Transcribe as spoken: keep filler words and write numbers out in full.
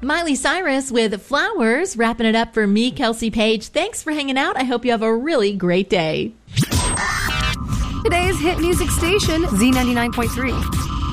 Miley Cyrus with Flowers, wrapping it up for me, Kelsey Page. Thanks for hanging out. I hope you have a really great day. Today's hit music station, Z ninety-nine point three.